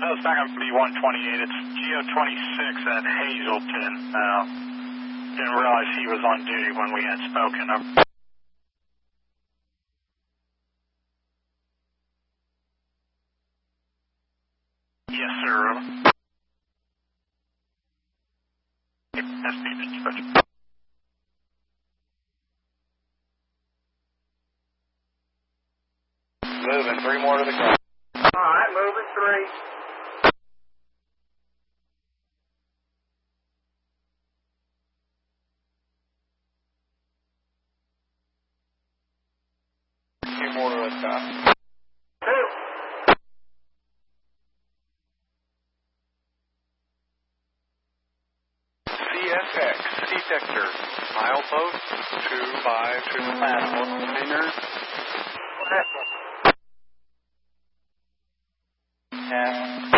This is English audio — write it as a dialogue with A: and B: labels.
A: No, it's not going to be 128. It's Geo 26 at Hazelton. Didn't realize he was on duty when we had spoken. Yes, sir. SB dispatch.
B: Moving, 3 more to the car.
C: Alright, moving 3.
B: Two more to the car.
C: 2.
B: CSX, detector, milepost 252, container.
C: What happened?
B: 10.